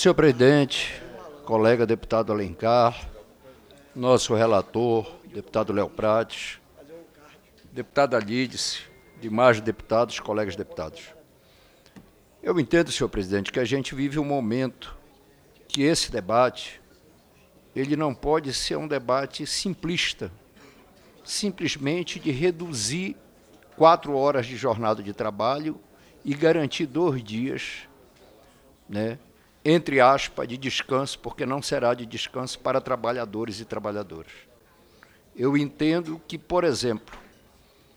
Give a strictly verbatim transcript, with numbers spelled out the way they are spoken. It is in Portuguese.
Senhor presidente, colega deputado Alencar, nosso relator, deputado Léo Prates, deputada Lídice, demais deputados, colegas deputados. Eu entendo, senhor presidente, que a gente vive um momento que esse debate, ele não pode ser um debate simplista, simplesmente de reduzir quatro horas de jornada de trabalho e garantir dois dias, né, entre aspas, de descanso, porque não será de descanso para trabalhadores e trabalhadoras. Eu entendo que, por exemplo,